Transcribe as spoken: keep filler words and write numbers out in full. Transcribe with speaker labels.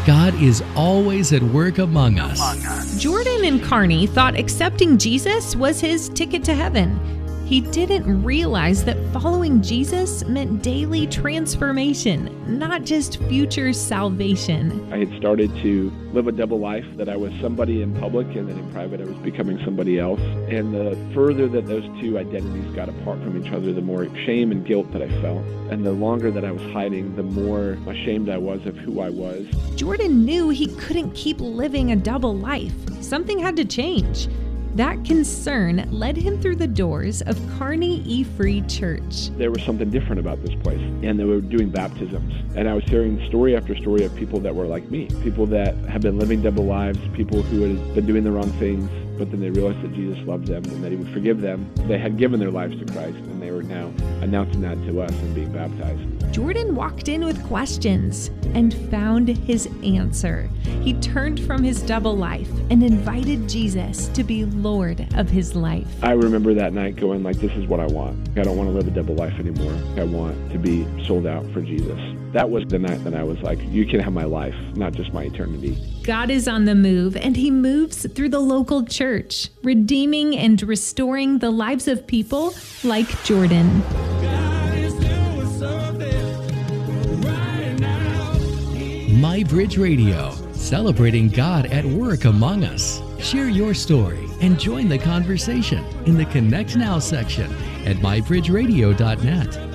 Speaker 1: God is always at work among us.
Speaker 2: Jordan and Carney thought accepting Jesus was his ticket to heaven. He didn't realize that following Jesus meant daily transformation, not just future salvation.
Speaker 3: I had started to live a double life, that I was somebody in public and then in private I was becoming somebody else. And the further that those two identities got apart from each other, the more shame and guilt that I felt. And the longer that I was hiding, the more ashamed I was of who I was.
Speaker 2: Jordan knew he couldn't keep living a double life. Something had to change. That concern led him through the doors of Kearney E-Free Church.
Speaker 3: There was something different about this place, and they were doing baptisms. And I was hearing story after story of people that were like me, people that have been living double lives, people who had been doing the wrong things, but then they realized that Jesus loved them and that he would forgive them. They had given their lives to Christ, and they were now announcing that to us and being baptized.
Speaker 2: Jordan walked in with questions and found his answer. He turned from his double life and invited Jesus to be Lord of his life.
Speaker 3: I remember that night going like, this is what I want. I don't want to live a double life anymore. I want to be sold out for Jesus. That was the night that I was like, you can have my life, not just my eternity.
Speaker 2: God is on the move, and he moves through the local church, redeeming and restoring the lives of people like Jordan.
Speaker 1: My Bridge Radio, celebrating God at work among us. Share your story and join the conversation in the Connect Now section at my bridge radio dot net.